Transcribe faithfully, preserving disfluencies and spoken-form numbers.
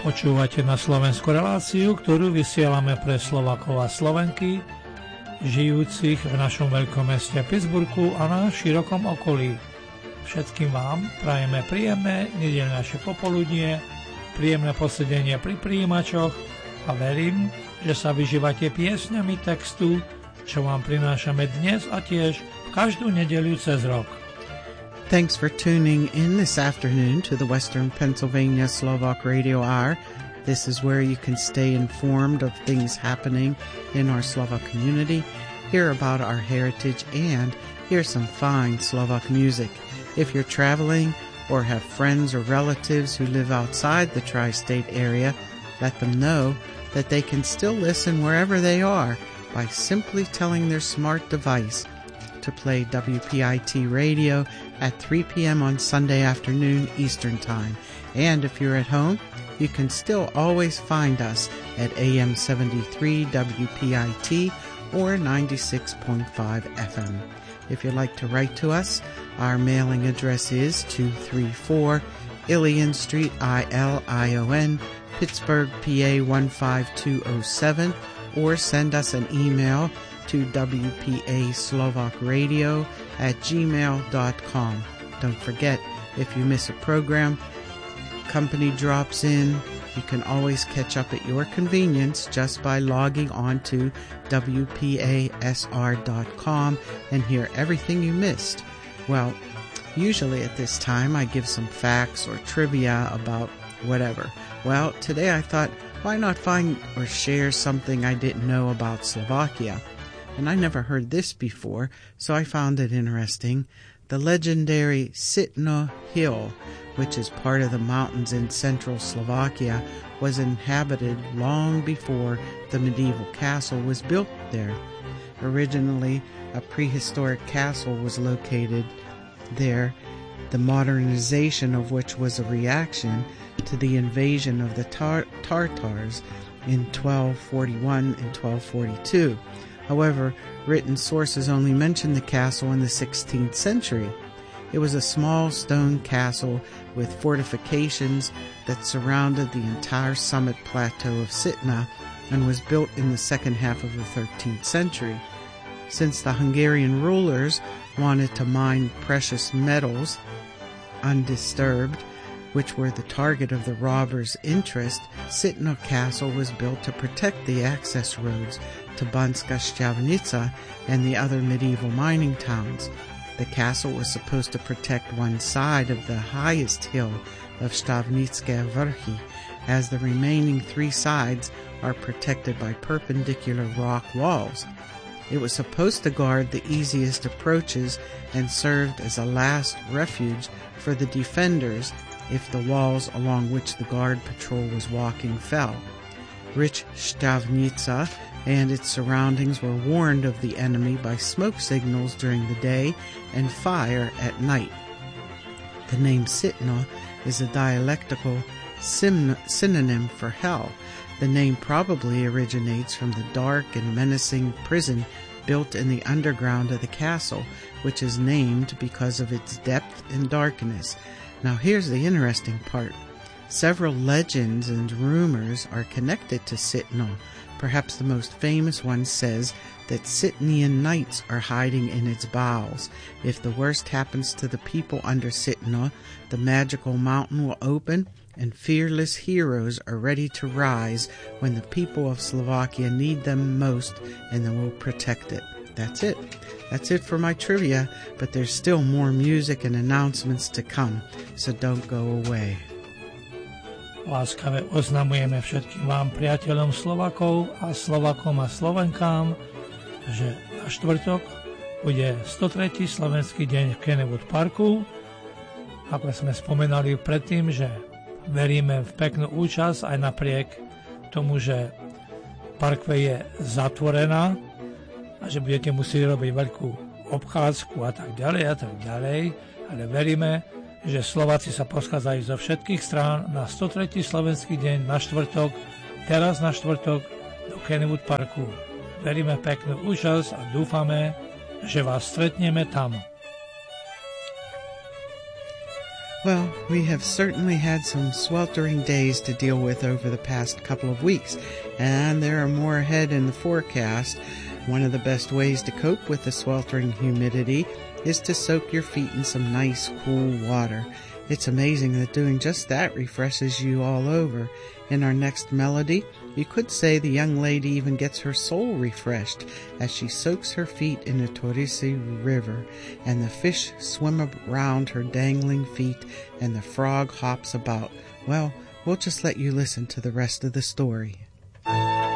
Počúvate na slovenskú reláciu, ktorú vysielame pre Slovákov a Slovenky, žijúcich v našom veľkom meste Pittsburghu a na širokom okolí. Všetkým vám prajeme príjemné nedeľnejšie popoludnie, príjemné posedenie pri prijímačoch a verím, že sa vyžívate piesňami textu, čo vám prinášame dnes a tiež v každú nedeľu cez rok. Thanks for tuning in this afternoon to the Western Pennsylvania Slovak Radio Hour. This is where you can stay informed of things happening in our Slovak community, hear about our heritage, and hear some fine Slovak music. If you're traveling or have friends or relatives who live outside the tri-state area, let them know that they can still listen wherever they are by simply telling their smart device to play W P I T radio at three p.m. on Sunday afternoon Eastern Time. And if you're at home, you can still always find us at A M seventy-three W P I T or ninety-six point five F M. If you'd like to write to us, our mailing address is two thirty-four Ilion Street, I L I O N, Pittsburgh, P A one five two oh seven, or send us an email to W P A Slovak Radio at gmail dot com. Don't forget, if you miss a program, company drops in, you can always catch up at your convenience just by logging on to W P A S R dot com and hear everything you missed. Well, usually at this time I give some facts or trivia about whatever. Well, today I thought, why not find or share something I didn't know about Slovakia? And I never heard this before, so I found it interesting. The legendary Sitno Hill, which is part of the mountains in central Slovakia, was inhabited long before the medieval castle was built there. Originally, a prehistoric castle was located there, the modernization of which was a reaction to the invasion of the Tar- Tartars in twelve forty-one and twelve forty-two. However, written sources only mention the castle in the sixteenth century. It was a small stone castle with fortifications that surrounded the entire summit plateau of Sitna and was built in the second half of the thirteenth century. Since the Hungarian rulers wanted to mine precious metals undisturbed, which were the target of the robbers' interest, Sitno Castle was built to protect the access roads to Banska Štiavnica and the other medieval mining towns. The castle was supposed to protect one side of the highest hill of Stavnické Vrchy, as the remaining three sides are protected by perpendicular rock walls. It was supposed to guard the easiest approaches and served as a last refuge for the defenders if the walls along which the guard patrol was walking fell. Rich Stavnica and its surroundings were warned of the enemy by smoke signals during the day and fire at night. The name Sitno is a dialectical sim- synonym for hell. The name probably originates from the dark and menacing prison built in the underground of the castle, which is named because of its depth and darkness. Now here's the interesting part. Several legends and rumors are connected to Sitno. Perhaps the most famous one says that Sitnian knights are hiding in its bowels. If the worst happens to the people under Sitno, the magical mountain will open and fearless heroes are ready to rise when the people of Slovakia need them most, and they will protect it. That's it. That's it for my trivia, but there's still more music and announcements to come, so don't go away. Láskave oznamujeme všetkým vám, priateľom Slovakov a Slovakom a Slovenkám, že na štvrtok bude sto tretí slovenský deň v Kennewood Parku. Ako sme spomenali predtým, že veríme v peknú účasť aj napriek tomu, že parkvej je zatvorená a že budete musieť robiť veľkú obchádzku a tak ďalej a tak ďalej, ale veríme, že Slováci sa poschádzajú zo všetkých strán na sto tretí slovenský deň na štvrtok, teraz na štvrtok do Kennewood Parku. Veríme peknú účasť a dúfame, že vás stretneme tam. Well, we have certainly had some sweltering days to deal with over the past couple of weeks, and there are more ahead in the forecast. One of the best ways to cope with the sweltering humidity is to soak your feet in some nice, cool water. It's amazing that doing just that refreshes you all over. In our next melody, you could say the young lady even gets her soul refreshed as she soaks her feet in the Torisi River, and the fish swim around her dangling feet, and the frog hops about. Well, we'll just let you listen to the rest of the story.